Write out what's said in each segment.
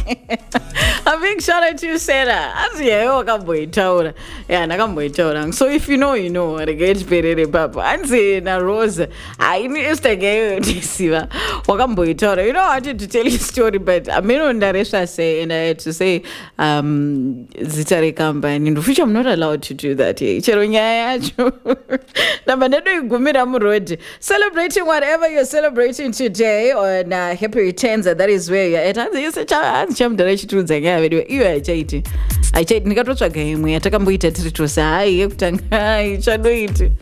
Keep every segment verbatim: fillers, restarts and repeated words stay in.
A big shout out to you, Sarah. As you know, Kamboitaura. Yeah, Nakamboitaura. So if you know, you know. Regage Perere Papa. And say na Rose. I used to get Siva. Wakamboitaura. You know, I wanted to tell you a story, but I mean, on the rest I say, and I had to say, um, Zitare Kamba, and in the future, I'm not allowed to do that. Celebrating whatever you're celebrating today, or na happy returns, that is where you're at. You say, I'm the rich to the guy. You are cheating. I cheat. Nikatocha game. We attack Ambuita to say, you can, I shall do it.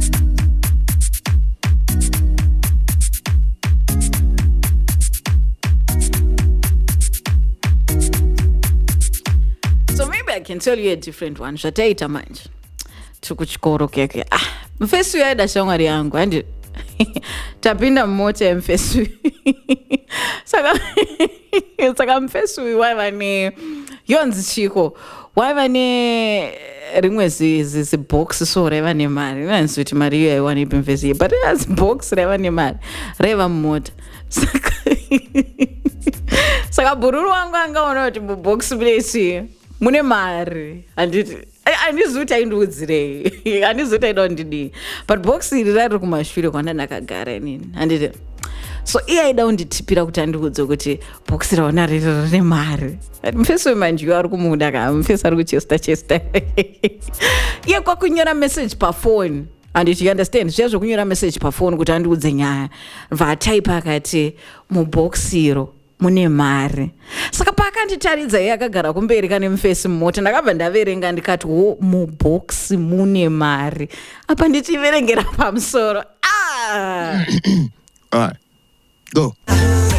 So maybe I can tell you a different one. Shataita manj. Tukuchikoro keke. Ah, mfesu ya da shongari yangu. Andi tapinda mmoja mfesu. Saka saka mfesu waiva ni yonzi chiko. Waiva ni rimwe zi zi zi box so reva ni mari. Nansi uti mari yu ya wani mfesu. But as box reva ni mari. Reva mmoja. Saka saka bururu wangu anga wana uti box place. Mune mari. Anditi andizuti aindudzire andizuti aidondidi but box iri rari kumashure kwanda nakagara nini anditi so iye aida unditipira kuti andiudze kuti box raona riri rine mari mufeso wemanjiyo ari kumuda ka mufeso ari kuchesta chesta iye kwakunyora message pafoni anditi you understand zviya zvokunyora message pafoni kuti andiudze nyaya vataipa akati mubox iro mune mari saka pakanditaridza iye akagara kumberi kane mufesi mumota ndakabva ndaverenga ndikati ho mubox mune mari apa ndichiverengera pamusoro ah all right go